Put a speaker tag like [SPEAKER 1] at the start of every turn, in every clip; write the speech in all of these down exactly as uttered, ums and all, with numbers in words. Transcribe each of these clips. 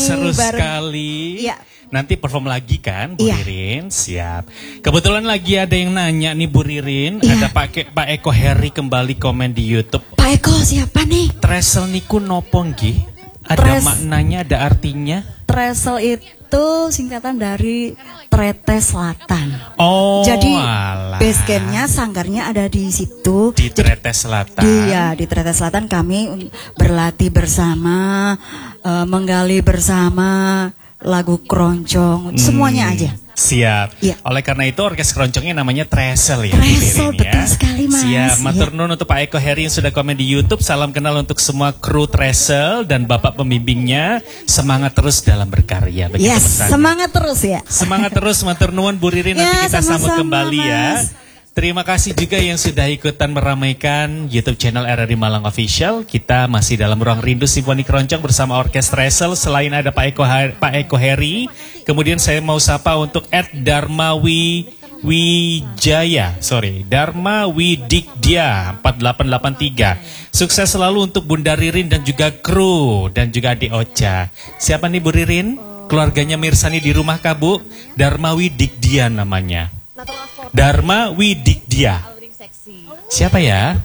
[SPEAKER 1] Seru
[SPEAKER 2] bareng.
[SPEAKER 1] sekali.
[SPEAKER 2] Iya.
[SPEAKER 1] Nanti perform lagi kan, Bu
[SPEAKER 2] Iya.
[SPEAKER 1] Ririn? Siap. Kebetulan lagi ada yang nanya nih, Bu Ririn.
[SPEAKER 2] Iya.
[SPEAKER 1] Ada Pak, Pak Eko Heri kembali komen di YouTube.
[SPEAKER 2] Pak Eko siapa nih?
[SPEAKER 1] Tresel niku nopo nggih? Ada
[SPEAKER 2] Tres-
[SPEAKER 1] maknanya, ada artinya?
[SPEAKER 2] Tresel itu singkatan dari Trete Selatan.
[SPEAKER 1] Oh,
[SPEAKER 2] Jadi
[SPEAKER 1] alah.
[SPEAKER 2] base campnya, sanggarnya ada di situ.
[SPEAKER 1] Di Trete Selatan.
[SPEAKER 2] Iya, di Trete Selatan kami berlatih bersama, eh, menggali bersama, lagu keroncong,
[SPEAKER 1] Hmm,
[SPEAKER 2] semuanya aja.
[SPEAKER 1] Siap.
[SPEAKER 2] Iya.
[SPEAKER 1] Oleh karena itu orkes keroncongnya namanya Tresel ya. Bu
[SPEAKER 2] Tresel,
[SPEAKER 1] Ririn,
[SPEAKER 2] betul sekali, Mas.
[SPEAKER 1] Siap. Matur
[SPEAKER 2] Iya.
[SPEAKER 1] nuwun untuk Pak Eko Heri yang sudah komen di YouTube. Salam kenal untuk semua kru Tresel dan Bapak pembimbingnya. Semangat terus dalam berkarya. Begitu
[SPEAKER 2] Yes,
[SPEAKER 1] pesannya.
[SPEAKER 2] semangat terus ya.
[SPEAKER 1] Semangat terus, matur nuwun Bu Ririn, nanti
[SPEAKER 2] Ya,
[SPEAKER 1] kita sambut
[SPEAKER 2] sama-sama,
[SPEAKER 1] kembali ya.
[SPEAKER 2] Mas.
[SPEAKER 1] Terima kasih juga yang sudah ikutan meramaikan YouTube channel R R I Malang Official. Kita masih dalam ruang rindu Simfoni Keroncong bersama Orkes Tresel. Selain ada Pak Eko, Pak Eko Heri, kemudian saya mau sapa untuk at Darmawi Wijaya, sorry, Dharma Widikdia empat delapan delapan tiga. Sukses selalu untuk Bunda Ririn dan juga kru dan juga Adik Ocha. Siapa nih Bu Ririn? Keluarganya Mirsani di rumah kah Bu? Dharma Widikdia namanya. Dharma Widikdia. Siapa ya?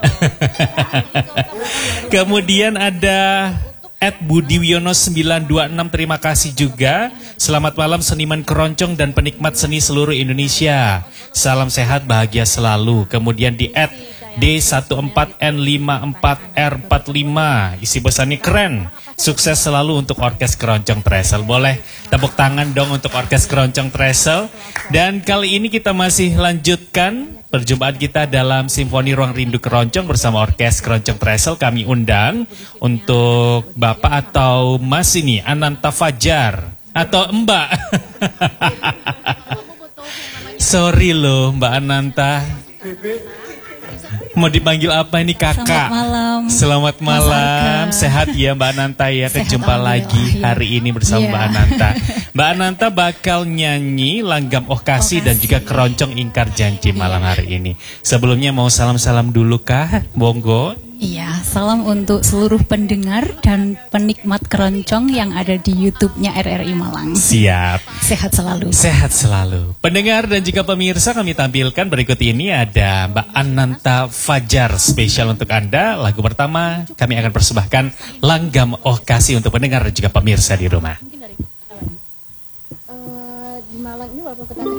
[SPEAKER 1] Kemudian ada at Budi Wiono sembilan dua enam, terima kasih juga. Selamat malam seniman keroncong dan penikmat seni seluruh Indonesia. Salam sehat, bahagia selalu. Kemudian di at D empat belas N lima empat R empat lima, isi pesannya keren. Sukses selalu untuk Orkes Keroncong Tresel. Boleh tepuk tangan dong untuk Orkes Keroncong Tresel. Dan kali ini kita masih lanjutkan perjumpaan kita dalam Simfoni Ruang Rindu Keroncong bersama Orkes Keroncong Tresel. Kami undang untuk Bapak atau Mas ini, Ananta Fajar. Atau Mbak. Sorry loh Mbak Ananta. Mau dipanggil apa ini kakak?
[SPEAKER 2] Selamat malam.
[SPEAKER 1] Selamat malam. Sehat ya Mbak Ananta ya.
[SPEAKER 2] Sehat,
[SPEAKER 1] Kejumpa lagi
[SPEAKER 2] alhamdulillah.
[SPEAKER 1] hari ini bersama
[SPEAKER 2] Iya.
[SPEAKER 1] Mbak Ananta. Mbak Ananta bakal nyanyi Langgam Oh Kasih dan juga Keroncong Ingkar Janji malam hari ini. Sebelumnya mau salam-salam dulu kah? Monggo.
[SPEAKER 3] Iya, salam untuk seluruh pendengar dan penikmat keroncong yang ada di YouTube-nya R R I Malang.
[SPEAKER 1] Siap.
[SPEAKER 3] Sehat selalu.
[SPEAKER 1] Sehat selalu. Pendengar dan juga pemirsa, kami tampilkan berikut ini ada Mbak Ananta Fajar spesial untuk Anda. Lagu pertama kami akan persembahkan Langgam Oh Kasih untuk pendengar dan juga pemirsa di rumah.
[SPEAKER 4] Uh, di Malang ini walaupun kita